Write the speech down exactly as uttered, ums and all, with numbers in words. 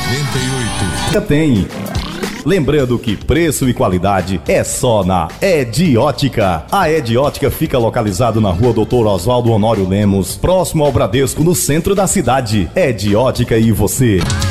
noventa e oito. Tem. Lembrando que preço e qualidade é só na Ediótica. A Ediótica fica localizado na rua doutor Oswaldo Honório Lemos, próximo ao Bradesco, no centro da cidade. Ediótica e você.